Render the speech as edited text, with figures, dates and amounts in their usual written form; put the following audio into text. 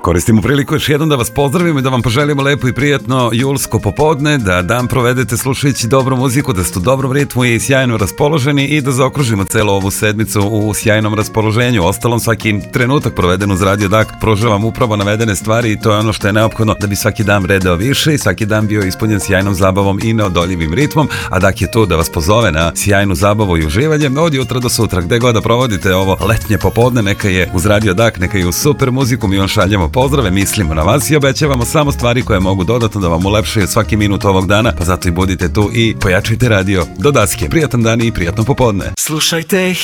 Koristimo priliku još jednom da vas pozdravimo i da vam poželimo lepo i prijatno julsko popodne, da dan provedete slušajući dobru muziku, da ste u dobrom ritmu i sjajno raspoloženi i da zaokružimo celu ovu sedmicu u sjajnom raspoloženju. Ostalom, svaki trenutak proveden uz Radio Dak prožavam upravo navedene stvari i to je ono što je neophodno da bi svaki dan vredeo više i svaki dan bio ispunjen sjajnom zabavom i neodoljivim ritmom, a Dak je tu da vas pozove na sjajnu zabavu i uživanje od jutra do sutra, gde god da provodite ovo letnje popodne, neka je uz Radio Dak, neka je uz super muziku, mi vam šaljemo pozdrave, mislimo na vas i obećavamo samo stvari koje mogu dodatno da vam ulepšaju svaki minut ovog dana, pa zato i budite tu i pojačajte radio do daske. Prijatan dan i prijatno popodne. Slušajte